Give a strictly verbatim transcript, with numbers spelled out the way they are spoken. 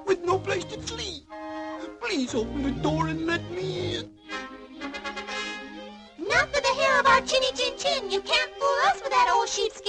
with no place to flee. Please open the door and let me in. Not for the hair of our chinny chin chin. You can't fool us with that old sheepskin.